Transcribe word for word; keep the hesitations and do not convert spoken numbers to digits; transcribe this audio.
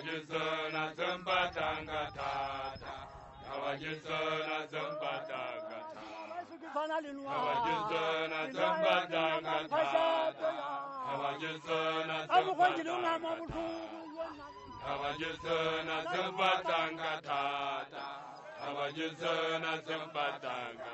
Abajisana Zambatanga Tata. Abajisana Zambatanga Tata. Abajisana Zambatanga Tata. Abajisana Zambatanga Tata. Abajisana Zambatanga Tata. Abajisana Zambatanga